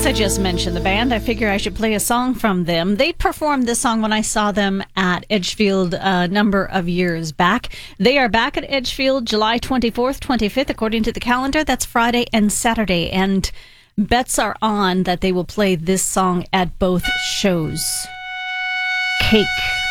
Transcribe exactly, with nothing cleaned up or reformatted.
I just mentioned the band, I figure I should play a song from them. They performed this song when I saw them at Edgefield a number of years back. They are back at Edgefield July twenty-fourth, twenty-fifth, according to the calendar. That's Friday and Saturday. And bets are on that they will play this song at both shows. Cake.